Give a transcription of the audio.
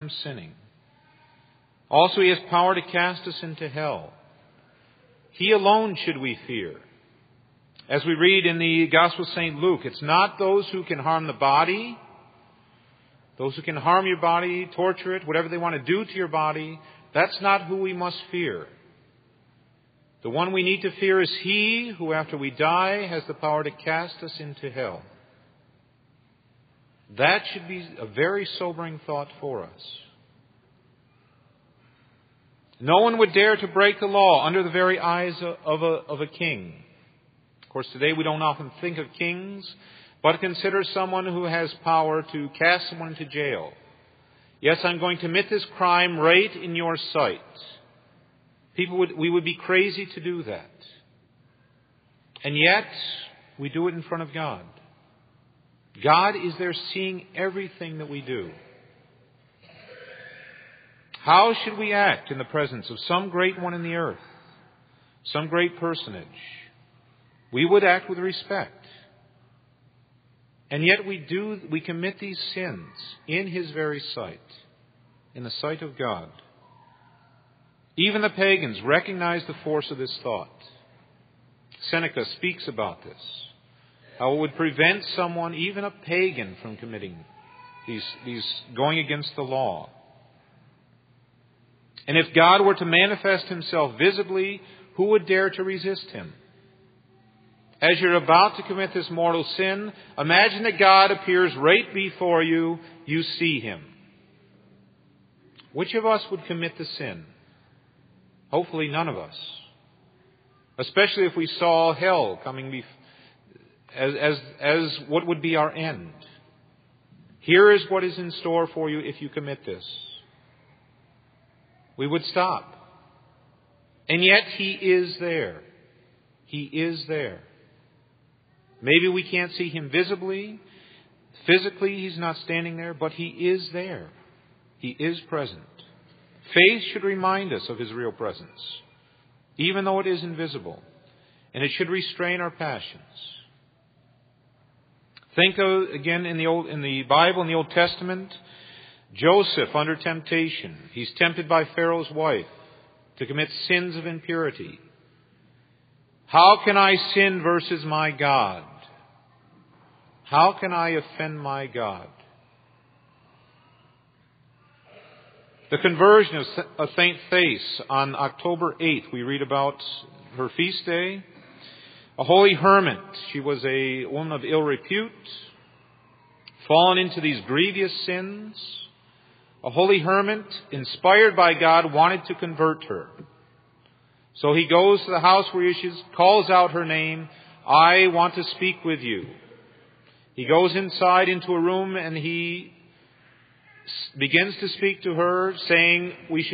from sinning. Also, He has power to cast us into hell. He alone should we fear. As we read in the Gospel of St. Luke, it's not those who can harm the body, those who can harm your body, torture it, whatever they want to do to your body. That's not who we must fear. The one we need to fear is He who, after we die, has the power to cast us into hell. That should be a very sobering thought for us. No one would dare to break the law under the very eyes of a king. Of course, today we don't often think of kings, but consider someone who has power to cast someone into jail. Yes, I'm going to commit this crime right in your sight. We would be crazy to do that. And yet, we do it in front of God. God is there seeing everything that we do. How should we act in the presence of some great one in the earth, some great personage? We would act with respect. And yet we commit these sins in His very sight, in the sight of God. Even the pagans recognize the force of this thought. Seneca speaks about this, how it would prevent someone, even a pagan, from committing these going against the law. And if God were to manifest Himself visibly, who would dare to resist Him? As you're about to commit this mortal sin, imagine that God appears right before you. You see Him. Which of us would commit the sin? Hopefully none of us. Especially if we saw hell coming as what would be our end. Here is what is in store for you if you commit this. We would stop. And yet He is there. He is there. Maybe we can't see Him visibly. Physically, He's not standing there, but He is there. He is present. Faith should remind us of His real presence, even though it is invisible. And it should restrain our passions. Think of, again, in the Bible, in the Old Testament, Joseph under temptation. He's tempted by Pharaoh's wife to commit sins of impurity. How can I sin versus my God? How can I offend my God? The conversion of Saint Thais on October 8th, we read about her feast day. A holy hermit. She was a woman of ill repute, fallen into these grievous sins. A holy hermit, inspired by God, wanted to convert her. So he goes to the house where she is, calls out her name, I want to speak with you. He goes inside into a room and he begins to speak to her, saying we should